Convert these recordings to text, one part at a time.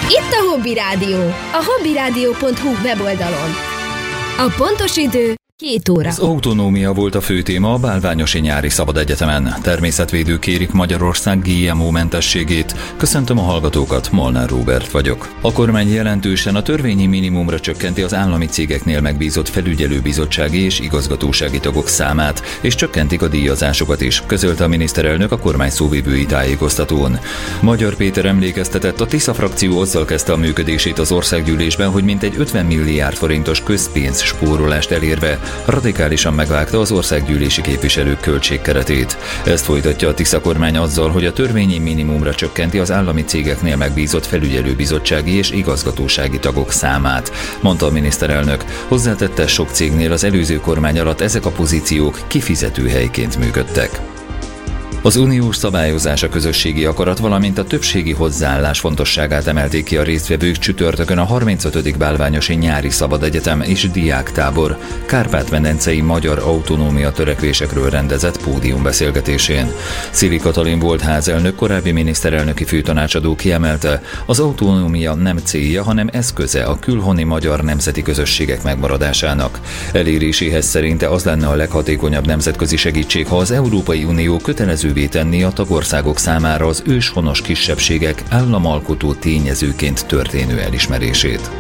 Itt a Hobby Rádió, a hobbyradio.hu weboldalon. A pontos idő 2 óra. Az autonómia volt a fő téma a Bálványosi Nyári Szabadegyetemen. Természetvédők kérik Magyarország GMO-mentességét. Köszöntöm a hallgatókat, Molnár Róbert vagyok. A kormány jelentősen a törvényi minimumra csökkenti az állami cégeknél megbízott felügyelőbizottsági és igazgatósági tagok számát, és csökkentik a díjazásokat is, közölte a miniszterelnök a kormány szóvivői tájékoztatón. Magyar Péter emlékeztetett, a Tisza frakció azzal kezdte a működését az országgyűlésben, hogy mintegy 50 milliárd forintos közpénz spórolást elérve radikálisan megvágta az országgyűlési képviselők költségkeretét. Ezt folytatja a Tisza kormány azzal, hogy a törvényi minimumra csökkenti az állami cégeknél megbízott felügyelőbizottsági és igazgatósági tagok számát, mondta a miniszterelnök. Hozzátette, sok cégnél az előző kormány alatt ezek a pozíciók kifizetőhelyként működtek. Az uniós szabályozás, a közösségi akarat, valamint a többségi hozzáállás fontosságát emelték ki a résztvevők csütörtökön a 35. Bálványosi Nyári Szabadegyetem és Diáktábor kárpát-medencei magyar autonómia törekvésekről rendezett pódiumbeszélgetésén. Szili Katalin volt házelnök, korábbi miniszterelnöki főtanácsadó kiemelte, az autonómia nem célja, hanem eszköze a külhoni magyar nemzeti közösségek megmaradásának. Eléréséhez szerinte az lenne a leghatékonyabb nemzetközi segítség, ha az Európai Unió kötelezővé tenni a tagországok számára az őshonos kisebbségek államalkotó tényezőként történő elismerését.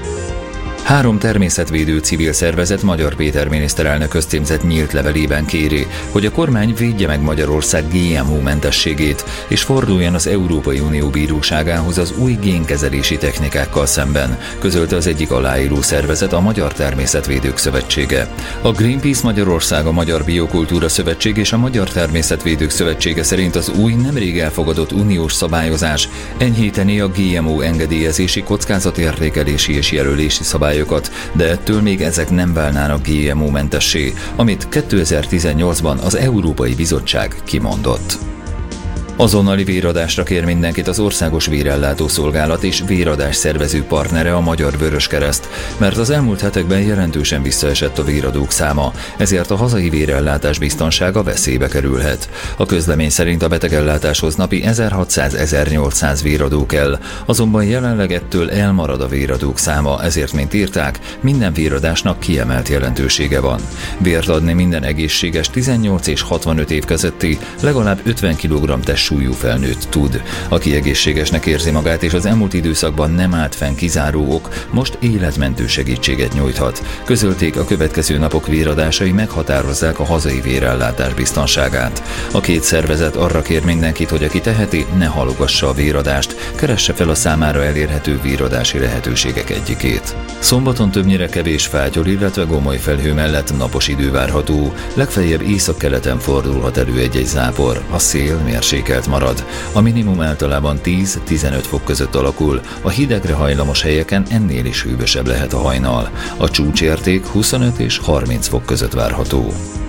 3 természetvédő civil szervezet Magyar Péter miniszterelnökhöz címzett nyílt levelében kéri, hogy a kormány védje meg Magyarország GMO-mentességét, és forduljon az Európai Unió bíróságához az új génkezelési technikákkal szemben, közölte az egyik aláíró szervezet, a Magyar Természetvédők Szövetsége. A Greenpeace Magyarország, a Magyar Biokultúra Szövetség és a Magyar Természetvédők Szövetsége szerint az új, nemrég elfogadott uniós szabályozás enyhíteni a GMO engedélyezési, kockázatértékelési és jelölési szabályokat, de ettől még ezek nem válnának GMO-mentessé, amit 2018-ban az Európai Bizottság kimondott. Azonnali véradásra kér mindenkit az Országos Vérellátó Szolgálat és véradás szervező partnere, a Magyar Vöröskereszt, mert az elmúlt hetekben jelentősen visszaesett a véradók száma, ezért a hazai vérellátás biztonsága veszélybe kerülhet. A közlemény szerint a betegellátáshoz napi 1600-1800 véradó kell, azonban jelenleg ettől elmarad a véradók száma, ezért, mint írták, minden véradásnak kiemelt jelentősége van. Vért adni minden egészséges 18 és 65 év közötti, legalább 50 kg testsúlyú felnőtt tud. Aki egészségesnek érzi magát és az elmúlt időszakban nem állt fenn kizáró ok, most életmentő segítséget nyújthat. Közölték, a következő napok véradásai meghatározzák a hazai vérellátás biztonságát. A 2 szervezet arra kér mindenkit, hogy aki teheti, ne halogassa a véradást, keresse fel a számára elérhető véradási lehetőségek egyikét. Szombaton többnyire kevés fátyol, illetve gomoly felhő mellett napos idő várható, legfeljebb északkeleten fordulhat elő egy-egy zápor, a szél mérsékelt marad. A minimum általában 10-15 fok között alakul, a hidegre hajlamos helyeken ennél is hűvösebb lehet a hajnal. A csúcsérték 25 és 30 fok között várható.